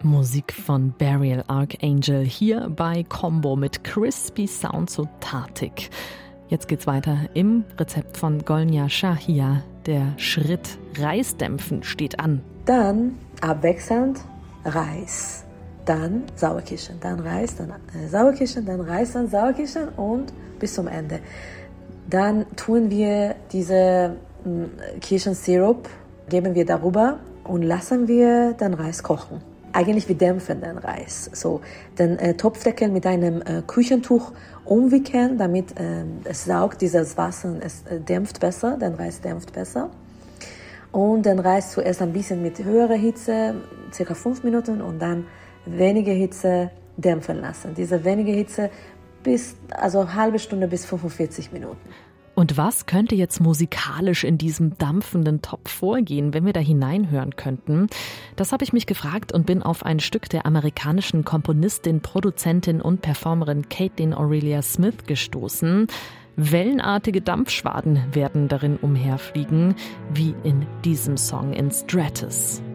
Musik von Burial Archangel hier bei Combo mit Crispy Sound zu Tartik. Jetzt geht's weiter im Rezept von Golnya Shahia. Der Schritt Reisdämpfen steht an. Dann abwechselnd Reis, dann Sauerkirschen, dann Reis, dann Sauerkirschen, dann Reis, dann Sauerkirschen und bis zum Ende. Dann tun wir diese Kirschensirup, geben wir darüber und lassen wir den Reis kochen. Eigentlich wir dämpfen den Reis. So, den Topfdeckel mit einem Küchentuch umwickeln, damit es saugt dieses Wasser, es dämpft besser, den Reis dämpft besser. Und den Reis zuerst ein bisschen mit höherer Hitze, ca. 5 Minuten und dann weniger Hitze dämpfen lassen. Diese wenige Hitze eine halbe Stunde bis 45 Minuten. Und was könnte jetzt musikalisch in diesem dampfenden Topf vorgehen, wenn wir da hineinhören könnten? Das habe ich mich gefragt und bin auf ein Stück der amerikanischen Komponistin, Produzentin und Performerin Caitlin Aurelia Smith gestoßen. Wellenartige Dampfschwaden werden darin umherfliegen, wie in diesem Song in Stratus.